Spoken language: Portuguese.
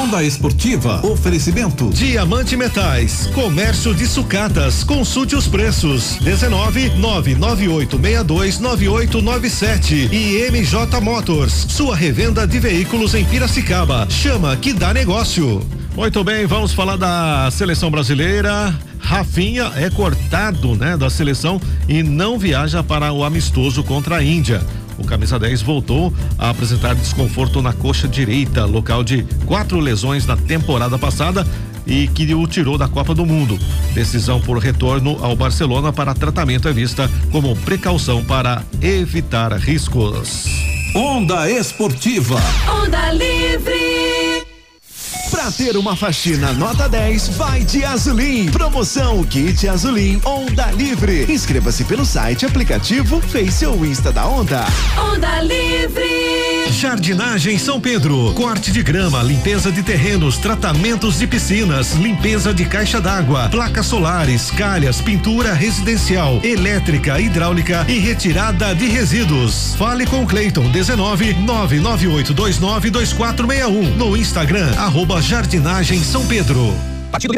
Onda Esportiva, oferecimento Diamante Metais, comércio de sucatas, consulte os preços. 19-99862-9897 e MJ Motors, sua revenda de veículos em Piracicaba. Chama que dá negócio. Muito bem, vamos falar da seleção brasileira. Rafinha é cortado, da seleção e não viaja para o amistoso contra a Índia. O camisa 10 voltou a apresentar desconforto na coxa direita, local de 4 lesões na temporada passada e que o tirou da Copa do Mundo. Decisão por retorno ao Barcelona para tratamento é vista como precaução para evitar riscos. Onda Esportiva. Onda Livre. Pra ter uma faxina nota 10, vai de Azulim. Promoção Kit Azulim Onda Livre. Inscreva-se pelo site, aplicativo, Face ou Insta da Onda. Onda Livre. Jardinagem São Pedro, corte de grama, limpeza de terrenos, tratamentos de piscinas, limpeza de caixa d'água, placas solares, calhas, pintura residencial, elétrica, hidráulica e retirada de resíduos. Fale com Cleiton 19-99829-2461 no Instagram @Jardinagem São Pedro. Partido